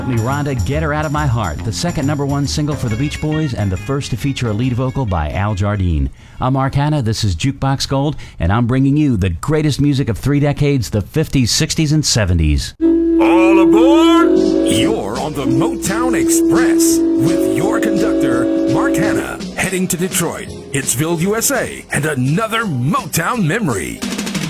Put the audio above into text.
Rhonda, Get Her Out of My Heart, the second #1 single for the Beach Boys and the first to feature a lead vocal by Al Jardine. I'm Mark Hanna, this is Jukebox Gold, and I'm bringing you the greatest music of 3 decades, the 50s, 60s, and 70s. All aboard! You're on the Motown Express with your conductor, Mark Hanna, heading to Detroit, Hitsville, USA, and another Motown memory.